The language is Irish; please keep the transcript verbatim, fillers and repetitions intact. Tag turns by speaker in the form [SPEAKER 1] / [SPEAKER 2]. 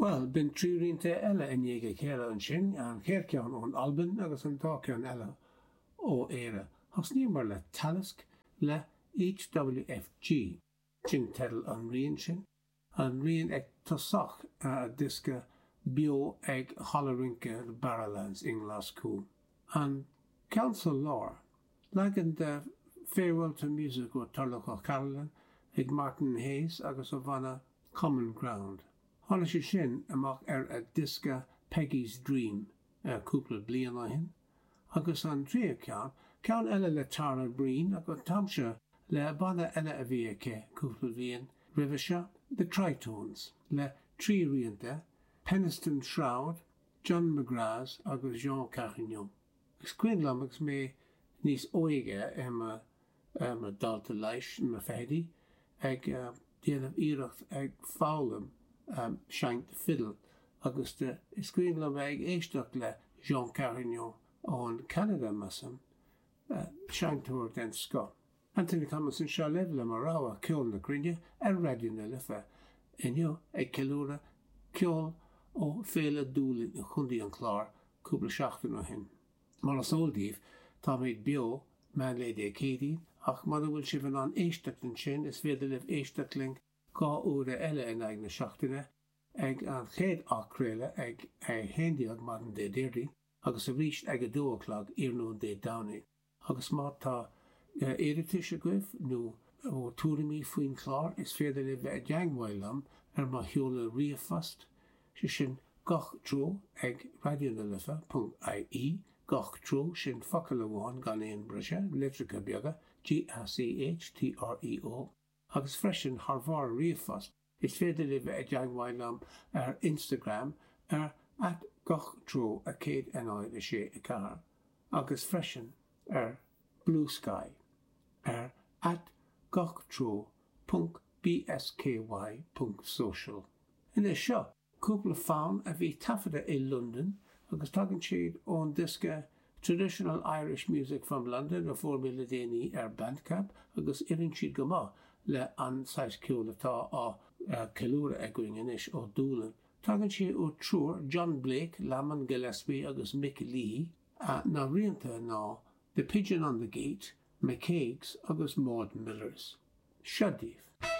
[SPEAKER 1] Well, bin tríúrínta eile in dhéige chéile an sin an chéirceann ón Alban agus an táceann eile ó éire. Thas ní mar le talasc le H W F G sin tedal an rion sin. An rion ag tosach a disca bio ag Hollerinke the Barrowlands in Glasgow. An Council Law, lagan de Farewell to Music o Turlough O'Carolan ag Martin Hayes agus o vanna Common Ground. Hála sé sin amach ar a disca Peggy's Dream a cúpla blian a hin. Agus an trío ceann, ceann eile le Tara Breen agus tamse le bana eile a bhí aice cúpla bhíon roimhe seo The Tritones le trí rianta Peniston Shroud, John McGrath agus Jean Carignon. Gus cuinnlam agus mé níos óige am a am a dalta leis na fédi ag uh, déanamh iirecht ag fálam um, seint fiddle agus de is cuinnlam ag éisteach le Jean Carignon on Canada masam uh, seintúir den sco. Anthony Thomas an seo level mar ráha ceol na crinne ar radio na lifa inniu ag ceúra ceol ó féle dúla na chundaí an chlár cúpla seachtain ó hin. Mar as óldíh tá méid bio man le é cédí ach mar bhfuil si bhan an éisteachtain sin is féidir leh éisteachling cá úra eile in ag na seachtaine ag an chéad achréile ag ag héndiaag mar an dé déirí agus a bhríist ag a dóclag iarnún dé daní. Agus má tá éiritis a goibh nó ó túramí faoin chlár is féidir leh bheith deanghmhailm ar má heola riamhfast si sin gach tró ag radionalifa.ie gach tró sin focail amháin gan éon brise litrica beaga G S C H T R E O agus freisin Harvar riamhfast is féidir leh bheith deanghmhailm ar Instagram ar at gach tró a céad enáid a sé i cahar agus freisin ar Blue Sky ar at gachtró.bsky.social. In is seo cúpla fán a bhí tafada i London agus tagann siad ón disca Traditional Irish Music from London a four mille déanaí ar Bandcamp agus iann siad go maith le an sais ciúil atá á ceúra aguing inis ó dúlan. Tagann siad ó trúr John Blake, Lamon Gillespie agus Mick Lee a na rianta ná The Pigeon on the Gate, McCaig's agus Maud Millers. Shadif.